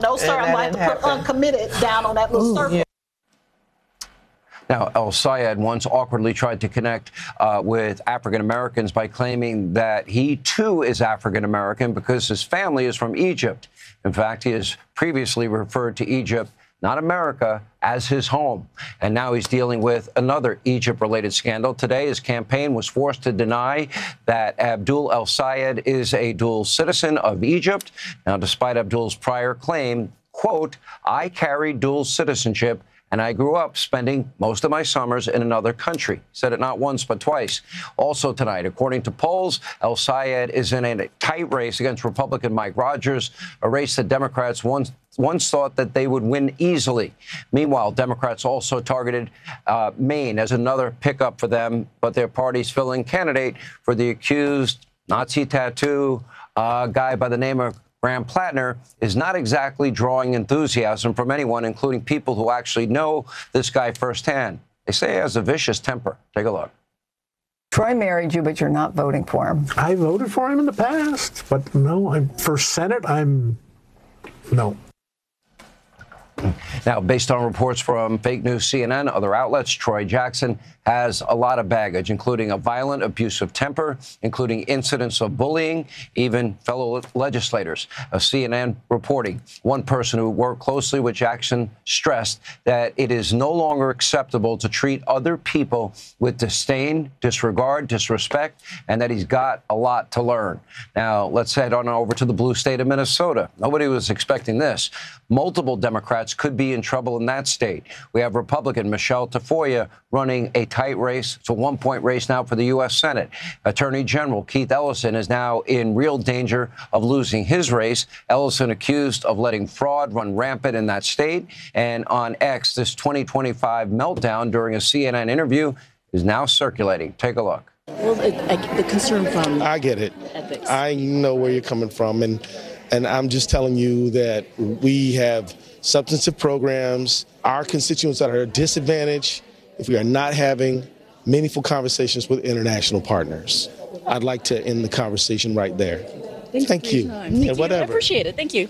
No, sir. I'm going to put uncommitted down on that little circle. Yeah. Now, El-Sayed once awkwardly tried to connect with African Americans by claiming that he, too, is African American because his family is from Egypt. In fact, he has previously referred to Egypt, not America, as his home. And now he's dealing with another Egypt-related scandal. Today, his campaign was forced to deny that Abdul El-Sayed is a dual citizen of Egypt. Now, despite Abdul's prior claim, quote, I carry dual citizenship and I grew up spending most of my summers in another country. He said it not once, but twice. Also tonight, according to polls, El-Sayed is in a tight race against Republican Mike Rogers, a race that Democrats once thought that they would win easily. Meanwhile, Democrats also targeted Maine as another pickup for them, but their party's fill-in candidate for the accused Nazi tattoo guy by the name of Graham Plattner is not exactly drawing enthusiasm from anyone, including people who actually know this guy firsthand. They say he has a vicious temper. Take a look. Troy married you, but you're not voting for him. I voted for him in the past, but no, for Senate, no. Now, based on reports from fake news CNN, other outlets, Troy Jackson has a lot of baggage, including a violent, abusive temper, including incidents of bullying, even fellow legislators. A CNN reporting one person who worked closely with Jackson stressed that it is no longer acceptable to treat other people with disdain, disregard, disrespect, and that he's got a lot to learn. Now, let's head on over to the blue state of Minnesota. Nobody was expecting this. Multiple Democrats could be in trouble in that state. We have Republican Michelle Tafoya running a tight race. It's a one-point race now for the U.S. Senate. Attorney General Keith Ellison is now in real danger of losing his race. Ellison accused of letting fraud run rampant in that state. And on X, this 2025 meltdown during a CNN interview is now circulating. Take a look. Well, the concern from I get it. Ethics. I know where you're coming from, and I'm just telling you that we have substantive programs. Our constituents are at a disadvantage if we are not having meaningful conversations with international partners. I'd like to end the conversation right there. Thank you. And whatever. I appreciate it. Thank you.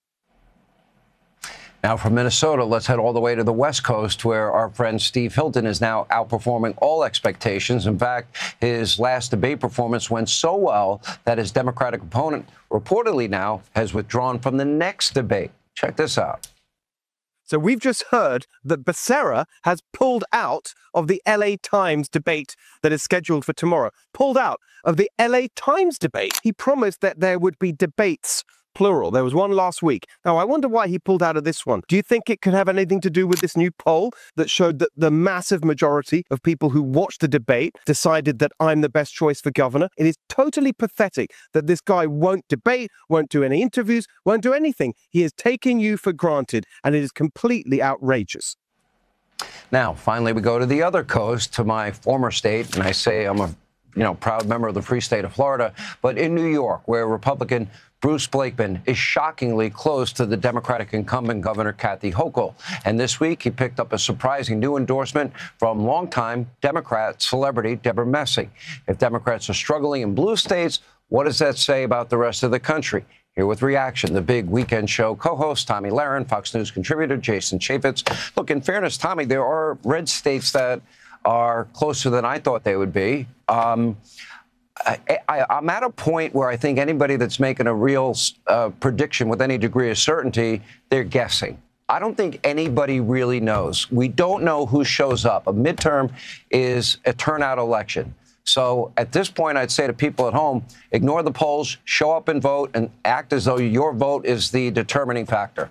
Now from Minnesota, let's head all the way to the West Coast, where our friend Steve Hilton is now outperforming all expectations. In fact, his last debate performance went so well that his Democratic opponent reportedly now has withdrawn from the next debate. Check this out. So we've just heard that Becerra has pulled out of the LA Times debate that is scheduled for tomorrow. Pulled out of the LA Times debate. He promised that there would be debates, plural. There was one last week. Now, I wonder why he pulled out of this one. Do you think it could have anything to do with this new poll that showed that the massive majority of people who watched the debate decided that I'm the best choice for governor? It is totally pathetic that this guy won't debate, won't do any interviews, won't do anything. He is taking you for granted, and it is completely outrageous. Now, finally, we go to the other coast, to my former state, and I say I'm a proud member of the free state of Florida, but in New York, where Republican Bruce Blakeman is shockingly close to the Democratic incumbent Governor Kathy Hochul. And this week, he picked up a surprising new endorsement from longtime Democrat celebrity Deborah Messing. If Democrats are struggling in blue states, what does that say about the rest of the country? Here with reaction, the big weekend show co-host Tomi Lahren, Fox News contributor Jason Chaffetz. Look, in fairness, Tommy, there are red states that are closer than I thought they would be. I'm at a point where I think anybody that's making a real prediction with any degree of certainty, they're guessing. I don't think anybody really knows. We don't know who shows up. A midterm is a turnout election. So at this point, I'd say to people at home, ignore the polls, show up and vote, and act as though your vote is the determining factor.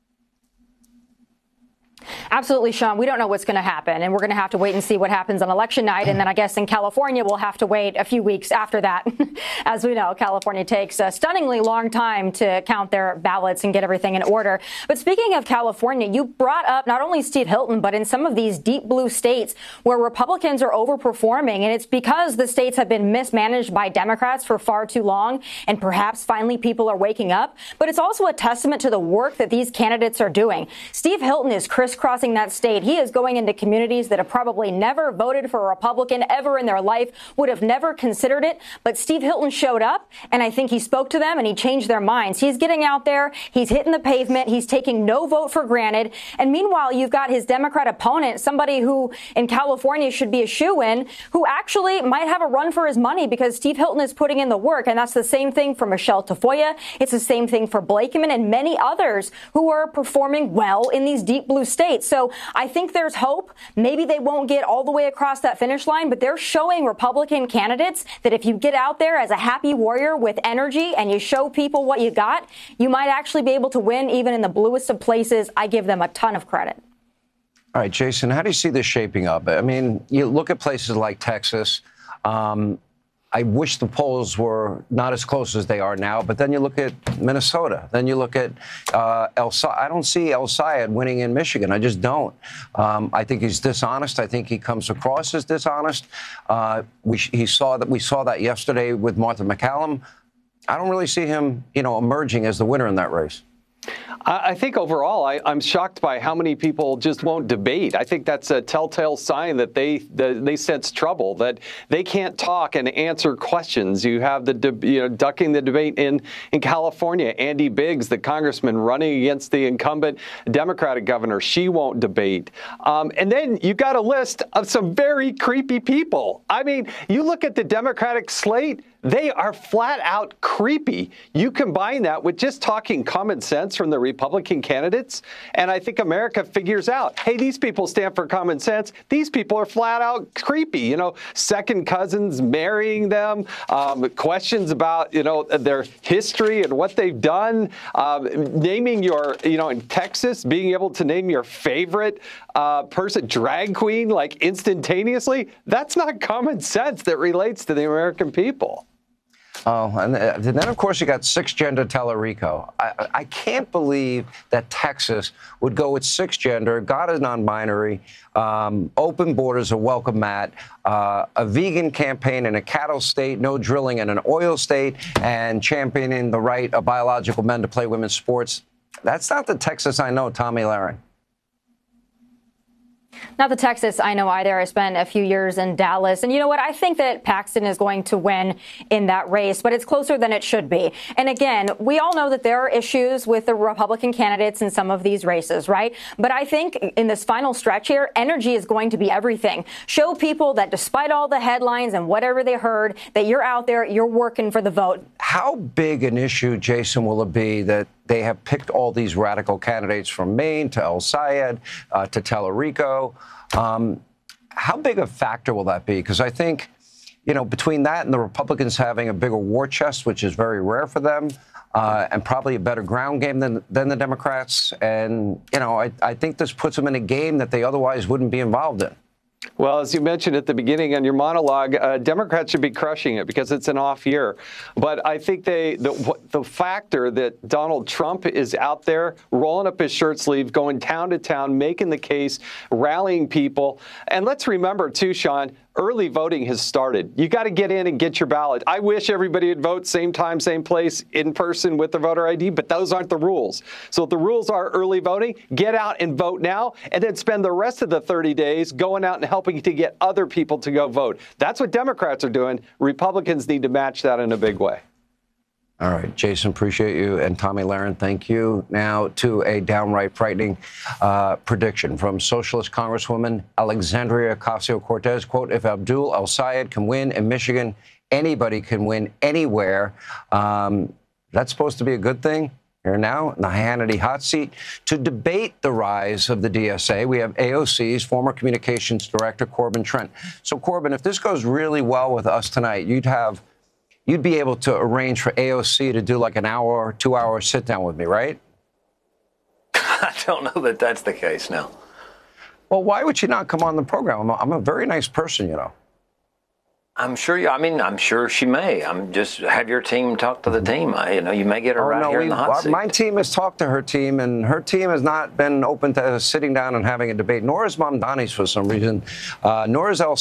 Absolutely, Sean. We don't know what's going to happen, and we're going to have to wait and see what happens on election night. And then I guess in California, we'll have to wait a few weeks after that. As we know, California takes a stunningly long time to count their ballots and get everything in order. But speaking of California, you brought up not only Steve Hilton, but in some of these deep blue states where Republicans are overperforming. And it's because the states have been mismanaged by Democrats for far too long. And perhaps finally people are waking up. But it's also a testament to the work that these candidates are doing. Steve Hilton is crisscrossing crisscrossing that state. He is going into communities that have probably never voted for a Republican ever in their life, would have never considered it. But Steve Hilton showed up, and I think he spoke to them and he changed their minds. He's getting out there. He's hitting the pavement. He's taking no vote for granted. And meanwhile, you've got his Democrat opponent, somebody who in California should be a shoo-in, who actually might have a run for his money because Steve Hilton is putting in the work. And that's the same thing for Michelle Tafoya. It's the same thing for Blakeman and many others who are performing well in these deep blue states. So I think there's hope. Maybe they won't get all the way across that finish line, but they're showing Republican candidates that if you get out there as a happy warrior with energy and you show people what you got, you might actually be able to win even in the bluest of places. I give them a ton of credit. All right, Jason, how do you see this shaping up? I mean, you look at places like Texas. I wish the polls were not as close as they are now, but then you look at Minnesota. Then you look at I don't see El Sayed winning in Michigan. I just don't. I think he's dishonest. I think he comes across as dishonest. We saw that yesterday with Martha McCallum. I don't really see him, emerging as the winner in that race. I think overall, I'm shocked by how many people just won't debate. I think that's a telltale sign that they sense trouble, that they can't talk and answer questions. You have the ducking the debate in California. Andy Biggs, the congressman running against the incumbent Democratic governor, she won't debate. And then you got a list of some very creepy people. I mean, you look at the Democratic slate. They are flat out creepy. You combine that with just talking common sense from the Republican candidates, and I think America figures out, hey, these people stand for common sense. These people are flat out creepy. Second cousins marrying them, questions about, their history and what they've done, naming your, in Texas, being able to name your favorite person, drag queen, like instantaneously. That's not common sense that relates to the American people. Oh, and then, of course, you got six-gender Tellerico. I can't believe that Texas would go with six-gender, God is non-binary, open borders, a welcome mat, a vegan campaign in a cattle state, no drilling in an oil state, and championing the right of biological men to play women's sports. That's not the Texas I know, Tomi Lahren. Not the Texas I know either. I spent a few years in Dallas. And you know what? I think that Paxton is going to win in that race, but it's closer than it should be. And again, we all know that there are issues with the Republican candidates in some of these races, right? But I think in this final stretch here, energy is going to be everything. Show people that despite all the headlines and whatever they heard, that you're out there, you're working for the vote. How big an issue, Jason, will it be that they have picked all these radical candidates from Maine to El Sayed to Tellerico? How big a factor will that be? Because I think, between that and the Republicans having a bigger war chest, which is very rare for them, and probably a better ground game than the Democrats. And, I think this puts them in a game that they otherwise wouldn't be involved in. Well, as you mentioned at the beginning on your monologue, Democrats should be crushing it because it's an off year. But I think the factor that Donald Trump is out there rolling up his shirt sleeve, going town to town, making the case, rallying people. And let's remember, too, Sean, early voting has started. You got to get in and get your ballot. I wish everybody would vote same time, same place, in person with their voter ID, but those aren't the rules. So if the rules are early voting, get out and vote now, and then spend the rest of the 30 days going out and helping to get other people to go vote. That's what Democrats are doing. Republicans need to match that in a big way. All right, Jason, appreciate you. And Tomi Lahren, thank you. Now to a downright frightening prediction from Socialist Congresswoman Alexandria Ocasio-Cortez. Quote, if Abdul El Sayed can win in Michigan, anybody can win anywhere. That's supposed to be a good thing. Here now in the Hannity hot seat to debate the rise of the DSA. We have AOC's former communications director, Corbin Trent. So, Corbin, if this goes really well with us tonight, you'd be able to arrange for AOC to do like an hour or 2 hour sit down with me, right? I don't know that that's the case now. Well, why would she not come on the program? I'm a very nice person, I'm sure I'm sure she may. Just have your team talk to the team. You may get her here in the hot seat. My team has talked to her team, and her team has not been open to sitting down and having a debate, nor is Mamdani's for some reason, nor is El